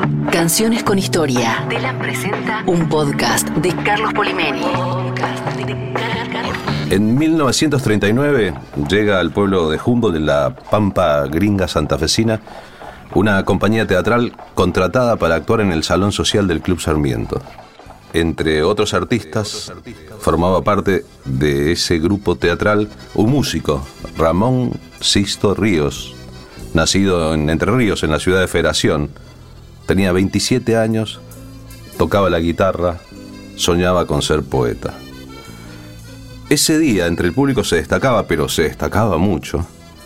Canciones con Historia. Telam presenta un podcast de Carlos Polimeni. En 1939 llega al pueblo de Humboldt, en la pampa gringa santafesina, una compañía teatral contratada para actuar en el salón social del Club Sarmiento. Entre otros artistas, formaba parte de ese grupo teatral un músico, Ramón Sixto Ríos, nacido en Entre Ríos, en la ciudad de Federación. Tenía 27 años, tocaba la guitarra, soñaba con ser poeta. Ese día entre el público se destacaba, pero se destacaba mucho,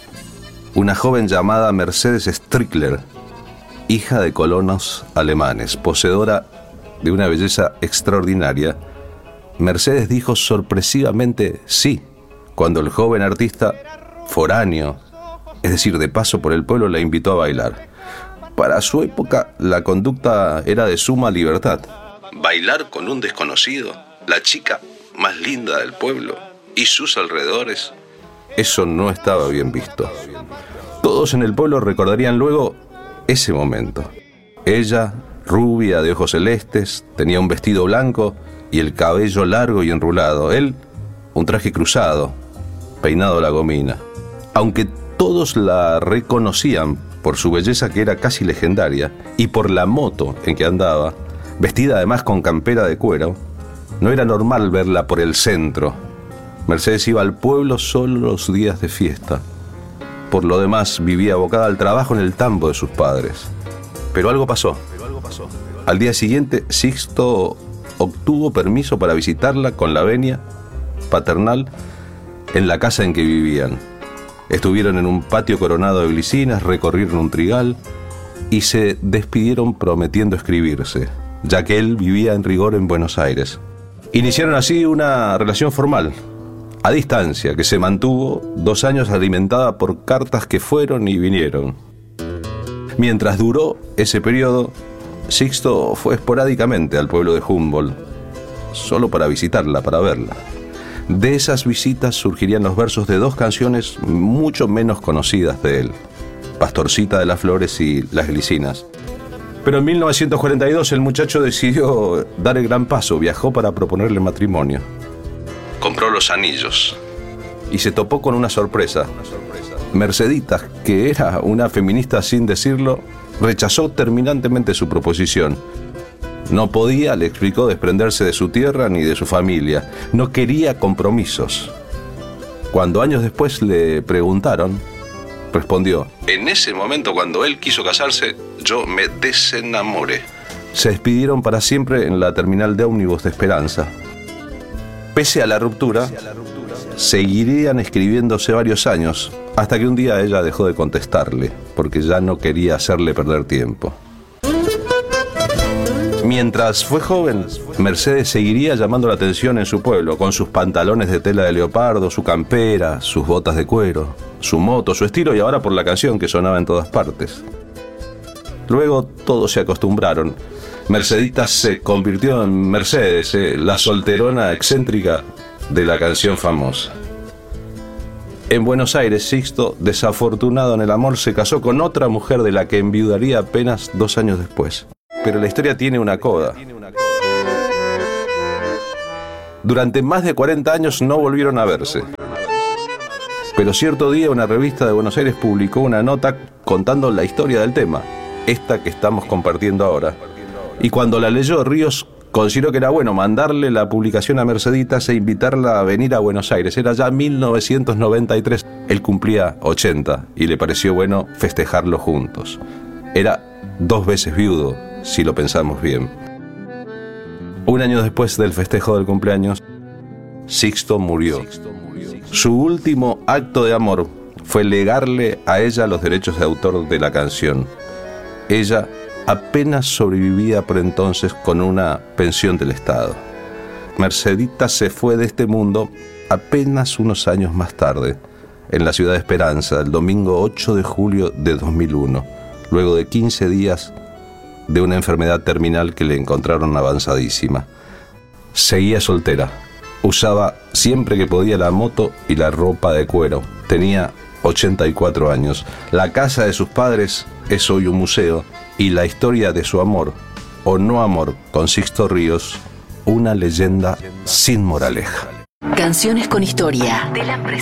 una joven llamada Mercedes Strickler, hija de colonos alemanes, poseedora de una belleza extraordinaria. Mercedes dijo sorpresivamente sí, cuando el joven artista foráneo, es decir, de paso por el pueblo, la invitó a bailar. Para su época, la conducta era de suma libertad. Bailar con un desconocido, la chica más linda del pueblo y sus alrededores, eso no estaba bien visto. Todos en el pueblo recordarían luego ese momento. Ella, rubia, de ojos celestes, tenía un vestido blanco y el cabello largo y enrulado. Él, un traje cruzado, peinado a la gomina. Aunque todos la reconocían por su belleza, que era casi legendaria, y por la moto en que andaba, vestida además con campera de cuero, no era normal verla por el centro. Mercedes iba al pueblo solo los días de fiesta. Por lo demás, vivía abocada al trabajo en el tambo de sus padres. Pero algo pasó. Al día siguiente, Sixto obtuvo permiso para visitarla con la venia paternal en la casa en que vivían. Estuvieron en un patio coronado de glicinas, recorrieron un trigal y se despidieron prometiendo escribirse, ya que él vivía en rigor en Buenos Aires. Iniciaron así una relación formal, a distancia, que se mantuvo 2 años, alimentada por cartas que fueron y vinieron. Mientras duró ese periodo, Sixto fue esporádicamente al pueblo de Humboldt, solo para visitarla, para verla. De esas visitas surgirían los versos de 2 canciones mucho menos conocidas de él, Pastorcita de las Flores y Las Glicinas. Pero en 1942 el muchacho decidió dar el gran paso, viajó para proponerle matrimonio. Compró los anillos y se topó con una sorpresa. Mercedita, que era una feminista sin decirlo, rechazó terminantemente su proposición. No podía, le explicó, desprenderse de su tierra ni de su familia. No quería compromisos. Cuando años después le preguntaron, respondió: en ese momento, cuando él quiso casarse, yo me desenamoré. Se despidieron para siempre en la terminal de ómnibus de Esperanza. Pese a la ruptura, seguirían escribiéndose varios años, hasta que un día ella dejó de contestarle, porque ya no quería hacerle perder tiempo. Mientras fue joven, Mercedes seguiría llamando la atención en su pueblo, con sus pantalones de tela de leopardo, su campera, sus botas de cuero, su moto, su estilo, y ahora por la canción que sonaba en todas partes. Luego todos se acostumbraron. Mercedita se convirtió en Mercedes, la solterona excéntrica de la canción famosa. En Buenos Aires, Sixto, desafortunado en el amor, se casó con otra mujer de la que enviudaría apenas 2 años después. Pero la historia tiene una coda. Durante más de 40 años no volvieron a verse. Pero cierto día una revista de Buenos Aires publicó una nota contando la historia del tema, esta que estamos compartiendo ahora. Y cuando la leyó, Ríos consideró que era bueno mandarle la publicación a Merceditas e invitarla a venir a Buenos Aires. Era ya 1993, él cumplía 80 y le pareció bueno festejarlo juntos. Era 2 veces viudo, si lo pensamos bien. 1 año después del festejo del cumpleaños, Sixto murió. Su último acto de amor fue legarle a ella los derechos de autor de la canción. Ella apenas sobrevivía por entonces con una pensión del Estado. Mercedita se fue de este mundo apenas unos años más tarde, en la ciudad de Esperanza, el domingo 8 de julio de 2001, luego de 15 días de una enfermedad terminal que le encontraron avanzadísima. Seguía soltera, usaba siempre que podía la moto y la ropa de cuero. Tenía 84 años. La casa de sus padres es hoy un museo y la historia de su amor o no amor con Sixto Ríos, una leyenda sin moraleja. Canciones con historia.